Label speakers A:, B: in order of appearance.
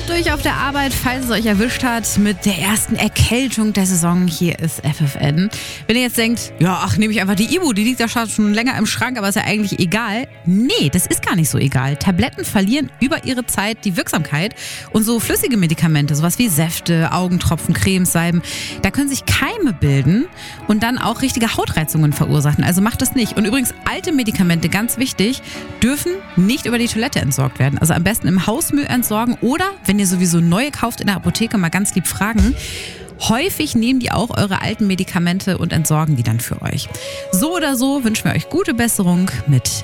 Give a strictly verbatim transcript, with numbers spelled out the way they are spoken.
A: Macht euch auf der Arbeit, falls es euch erwischt hat, mit der ersten Erkältung der Saison. Hier ist F F N. Wenn ihr jetzt denkt, ja, ach, nehme ich einfach die Ibu, die liegt da schon länger im Schrank, aber ist ja eigentlich egal. Nee, das ist gar nicht so egal. Tabletten verlieren über ihre Zeit die Wirksamkeit. Und so flüssige Medikamente, sowas wie Säfte, Augentropfen, Cremes, Salben, da können sich Keime bilden und dann auch richtige Hautreizungen verursachen. Also macht das nicht. Und übrigens, alte Medikamente, ganz wichtig, dürfen nicht über die Toilette entsorgt werden. Also am besten im Hausmüll entsorgen oder, wenn ihr sowieso neue kauft in der Apotheke, mal ganz lieb fragen. Häufig nehmen die auch eure alten Medikamente und entsorgen die dann für euch. So oder so wünschen wir euch gute Besserung mit